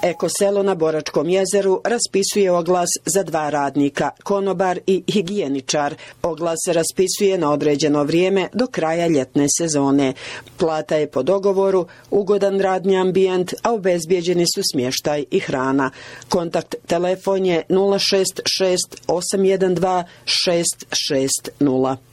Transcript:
Ekoselo na Boračkom jezeru raspisuje oglas za 2 radnika, konobar i higijeničar. Oglas se raspisuje na određeno vrijeme do kraja ljetne sezone. Plata je po dogovoru, ugodan radni ambijent, a obezbijeđeni su smještaj i hrana. Kontakt telefon je 066 812 660.